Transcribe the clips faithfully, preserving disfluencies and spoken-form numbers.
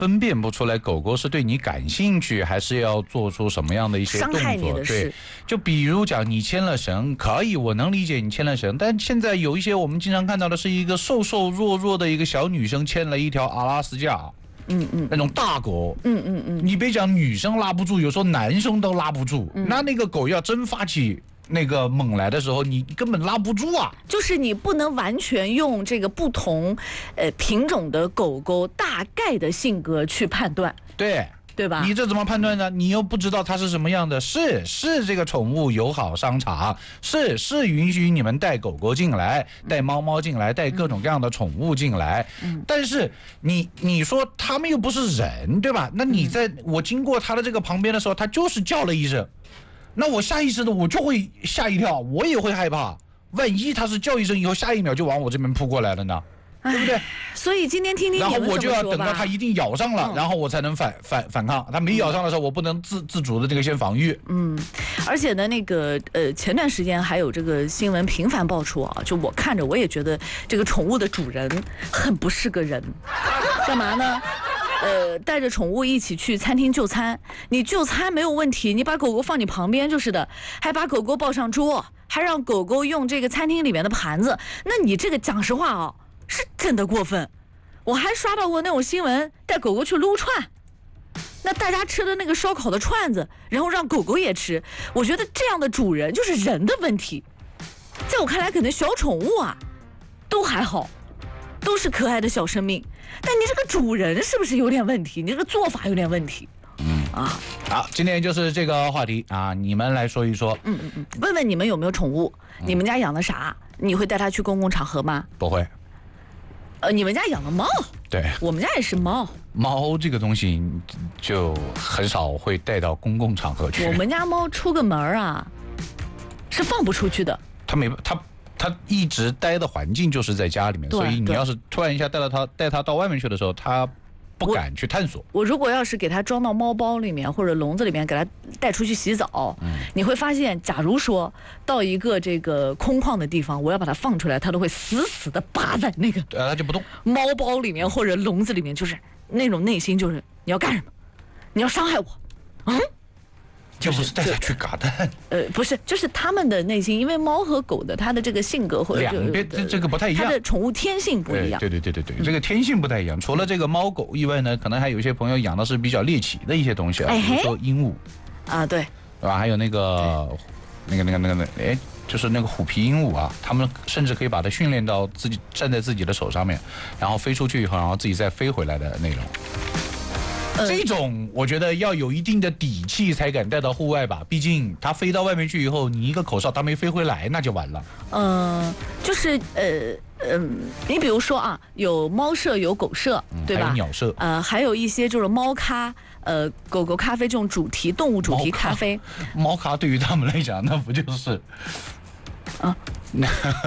分辨不出来狗狗是对你感兴趣，还是要做出什么样的一些动作。 伤害你的事。 对，就比如讲你牵了绳，可以，我能理解你牵了绳，但现在有一些我们经常看到的是一个瘦瘦弱弱的一个小女生牵了一条阿拉斯加。 嗯嗯， 那种大狗， 嗯嗯嗯， 你别讲女生拉不住，有时候男生都拉不住。嗯、那那个狗要真发起那个猛来的时候，你根本拉不住啊。 就是你不能完全用这个不同呃品种的狗狗大概的性格去判断。 对。 对吧？ 你这怎么判断呢？你又不知道它是什么样的。是是这个宠物友好商场，是是允许你们带狗狗进来，带猫猫进来，带各种各样的宠物进来。嗯、但是你你说他们又不是人，对吧？那你在、嗯、我经过他的这个旁边的时候，他就是叫了一声，那我下意识的我就会吓一跳，我也会害怕。万一他是叫一声以后，下一秒就往我这边扑过来了呢？对不对？ 所以今天听听你们怎么说吧。 然后我就要等到他一定咬上了，嗯、然后我才能反反反抗。他没咬上的时候，我不能自自主的这个先防御。嗯， 而且呢，那个呃，前段时间还有这个新闻频繁爆出啊，就我看着我也觉得这个宠物的主人很不是个人。干嘛呢？呃，带着宠物一起去餐厅就餐，你就餐没有问题，你把狗狗放你旁边就是的，还把狗狗抱上桌，还让狗狗用这个餐厅里面的盘子，那你这个讲实话啊。是真的过分，我还刷到过那种新闻，带狗狗去撸串，那大家吃的那个烧烤的串子，然后让狗狗也吃，我觉得这样的主人就是人的问题。在我看来，可能小宠物啊，都还好，都是可爱的小生命，但你这个主人是不是有点问题？你这个做法有点问题。嗯啊， 好，今天就是这个话题啊，你们来说一说。 嗯嗯嗯，问问你们有没有宠物？你们家养的啥？你会带它去公共场合吗？ 不会。 呃，你们家养的猫？ 对， 我们家也是猫。 猫这个东西就很少会带到公共场合去。 我们家猫出个门啊，是放不出去的。 它没它它一直待的环境就是在家里面，所以你要是突然一下带到它带它到外面去的时候，它不敢去探索。 我, 我如果要是给它装到猫包里面或者笼子里面，给它带出去洗澡，嗯、你会发现，假如说到一个这个空旷的地方，我要把它放出来，它都会死死的扒在那个， 呃，它就不动。 猫包里面或者笼子里面，就是那种内心就是你要干什么？你要伤害我？嗯。 就不是带它去嘎蛋， 呃，不是，就是他们的内心，因为猫和狗的它的这个性格或者两边这这个不太一样， 它的宠物天性不一样。 对对对对对，这个天性不太一样。除了这个猫狗以外呢，可能还有一些朋友养的是比较猎奇的一些东西啊，比如说鹦鹉啊，对， 对吧？还有那个那个那个那个那哎，就是那个虎皮鹦鹉啊，他们甚至可以把它训练到自己站在自己的手上面，然后飞出去以后，然后自己再飞回来的那种。这种我觉得要有一定的底气才敢带到户外吧，毕竟它飞到外面去以后，你一个口哨它没飞回来，那就完了。 嗯、呃，就是呃嗯、呃，你比如说啊，有猫舍有狗舍，嗯、对吧？ 还有鸟舍， 呃，还有一些就是猫咖，呃，狗狗咖啡这种主题动物主题咖啡。 猫咖对于他们来讲，那不就是啊？ 嗯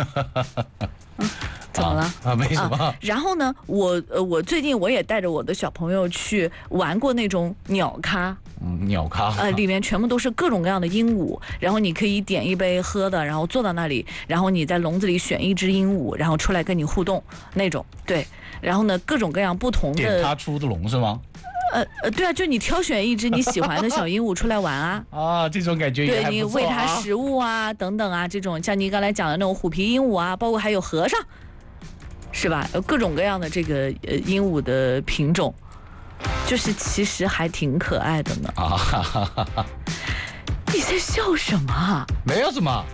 怎么了？ 啊，啊没什么、啊。 然后呢，我呃，我最近我也带着我的小朋友去玩过那种鸟咖。 嗯，鸟咖。 呃，里面全部都是各种各样的鹦鹉，然后你可以点一杯喝的，然后坐到那里，然后你在笼子里选一只鹦鹉，然后出来跟你互动那种。对，然后呢，各种各样不同的。 点它出的笼是吗？ 呃呃，对啊，就你挑选一只你喜欢的小鹦鹉出来玩啊。 啊，这种感觉也还不错啊。 对，你喂它食物啊，等等啊，这种像你刚才讲的那种虎皮鹦鹉啊，包括还有和尚。是吧？有各种各样的这个呃鹦鹉的品种，就是其实还挺可爱的呢。啊哈哈哈哈！你在笑什么？ 没有什么。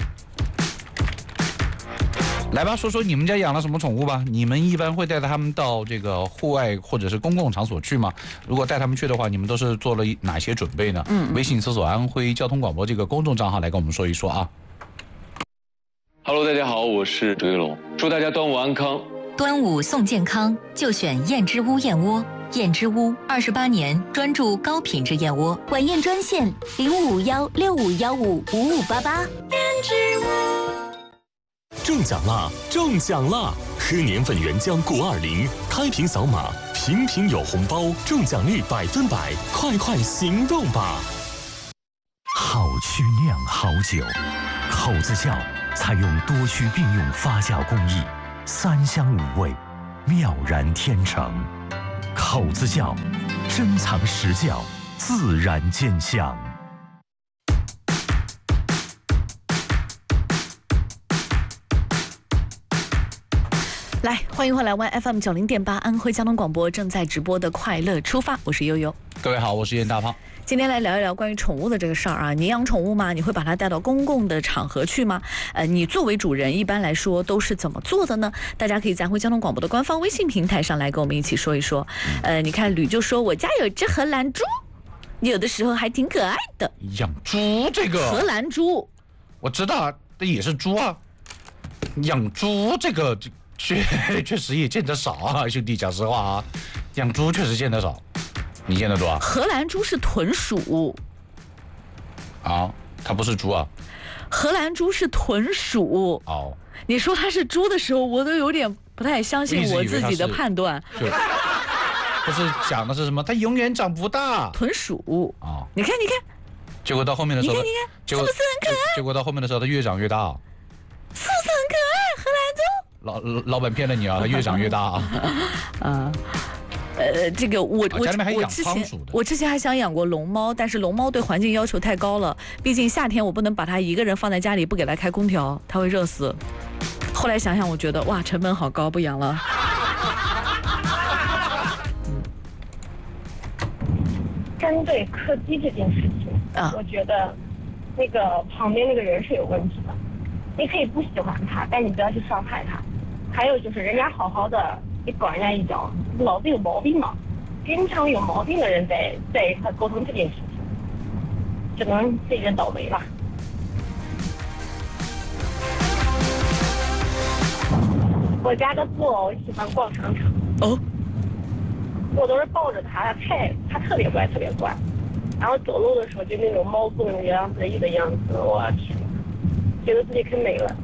来吧，说说你们家养了什么宠物吧？你们一般会带他们到这个户外或者是公共场所去吗？如果带他们去的话，你们都是做了哪些准备呢？嗯，微信搜索安徽交通广播这个公众账号来跟我们说一说啊。 Hello， 大家好，我是周一龙，祝大家端午安康。 端午送健康，就选燕之屋燕窝。燕之屋二十八年专注高品质燕窝， 晚宴专线零五幺六五幺五五五八八。燕之屋中奖啦！中奖啦！喝年份原浆谷二零，开瓶扫码，瓶瓶有红包，中奖率百分百，快快行动吧！ 好曲酿好酒，口子窖采用多区并用发酵工艺，三香五味，妙然天成。 口子窖，珍藏实教，自然见香。 来，欢迎回来 Y F M 九零点八安徽交通广播正在直播的快乐出发，我是悠悠。 各位好，我是严大胖。 今天来聊一聊关于宠物的这个事儿啊，你养宠物吗？你会把它带到公共的场合去吗？呃，你作为主人，一般来说都是怎么做的呢？大家可以在安徽交通广播的官方微信平台上来跟我们一起说一说。呃，你看吕就说我家有只荷兰猪，有的时候还挺可爱的。 养猪这个荷兰猪， 我知道啊，这也是猪啊。养猪这个确确实也见得少啊，兄弟，讲实话啊，养猪确实见得少。你见得多啊？ 荷兰猪是豚属啊，它不是猪啊。 荷兰猪是豚属哦。 你说它是猪的时候，我都有点不太相信我自己的判断。 不是讲的是什么？它永远长不大。 豚属啊、哦，你看你看， 结果到后面的时候， 你看你看，是不是很可爱？ 结果到后面的时候，它越长越大， 是不是很可爱？荷兰猪。老老板骗了你啊，它越长越大啊。 啊。呃，这个我我我之前我之前还想养过龙猫，但是龙猫对环境要求太高了，毕竟夏天我不能把它一个人放在家里不给它开空调，它会热死。后来想想，我觉得哇，成本好高，不养了。 嗯，针对柯基这件事情，啊，我觉得那个旁边那个人是有问题的。你可以不喜欢他，但你不要去伤害他。还有就是人家好好的。你搞人家一脚，脑子有毛病嘛？经常有毛病的人在在一块沟通这件事情，只能自己人倒霉了。我家的布偶喜欢逛商场哦，我都是抱着它，太它特别乖，特别乖。然后走路的时候就那种猫蹦洋洋得意的样子，我天，觉得自己可美了。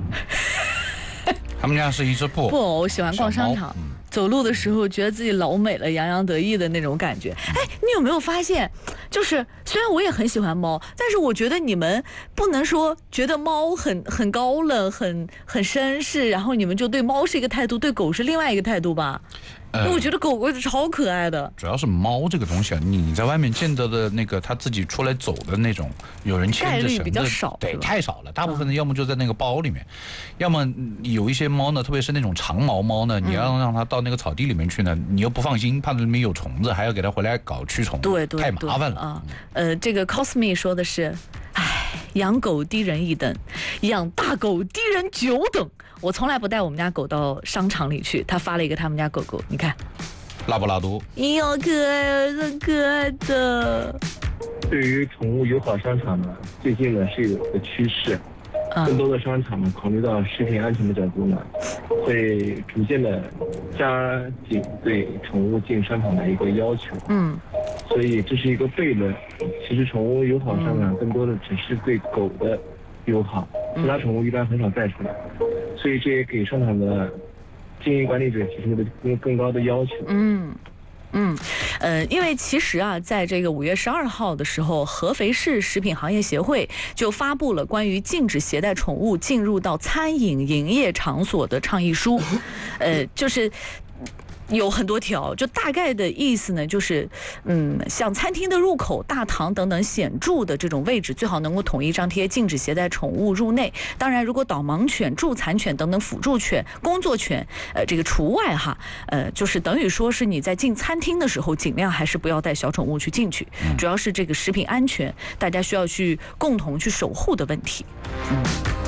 他们家是一只布偶， 布偶喜欢逛商场，嗯、走路的时候觉得自己老美了，洋洋得意的那种感觉。哎，你有没有发现，就是虽然我也很喜欢猫，但是我觉得你们不能说觉得猫很很高冷、很很绅士，然后你们就对猫是一个态度，对狗是另外一个态度吧？因为我觉得狗狗是超可爱的。 主要是猫这个东西啊，你在外面见到的那个它自己出来走的那种，有人牵着绳子， 概率比较少， 对，太少了。大部分的要么就在那个包里面，嗯、要么有一些猫呢，特别是那种长毛猫呢，你要让它到那个草地里面去呢，你又不放心，怕里面有虫子，还要给它回来搞驱虫， 对对， 太麻烦了啊。呃，这个 Cosme 说的是，唉，养狗低人一等，养大狗低人九等。我从来不带我们家狗到商场里去。他发了一个他们家狗狗，你看， 拉布拉多， 咦，好可爱，很可爱的。 对于宠物友好商场呢，最近呢是有个趋势，更多的商场呢考虑到食品安全的角度呢，会逐渐的加紧对宠物进商场的一个要求。嗯，所以这是一个悖论。其实宠物友好商场更多的只是对狗的友好，其他宠物一般很少带出来。所以这也给商场的经营管理者提出了更更高的要求。 嗯嗯，呃，因为其实啊，在这个五月十二号的时候，合肥市食品行业协会就发布了关于禁止携带宠物进入到餐饮营业场所的倡议书，呃，就是。有很多条，就大概的意思呢，就是，嗯，像餐厅的入口、大堂等等显著的这种位置，最好能够统一张贴禁止携带宠物入内。当然，如果导盲犬、助残犬等等辅助犬、工作犬，呃，这个除外哈。呃，就是等于说是你在进餐厅的时候，尽量还是不要带小宠物去进去。主要是这个食品安全，大家需要去共同去守护的问题。嗯。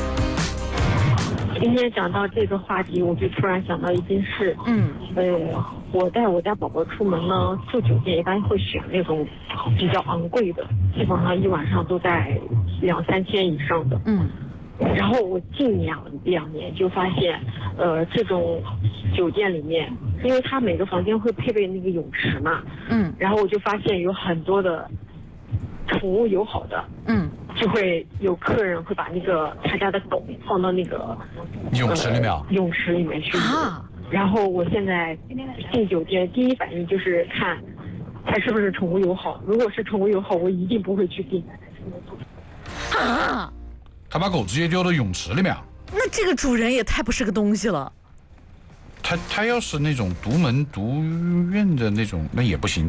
今天讲到这个话题，我就突然想到一件事。嗯，呃，我带我家宝宝出门呢，住酒店一般会选那种比较昂贵的，基本上一晚上都在两三千以上的。嗯，然后我近两两年就发现，呃，这种酒店里面，因为它每个房间会配备那个泳池嘛。嗯，然后我就发现有很多的宠物友好的。嗯。就会有客人会把那个他家的狗放到那个泳池里面、 呃、泳池里面去啊。然后我现在进酒店第一反应就是看它是不是宠物友好，如果是宠物友好，我一定不会去订。 啊！ 他把狗直接丢到泳池里面， 那这个主人也太不是个东西了。 他他他要是那种独门独院的那种，那也不行。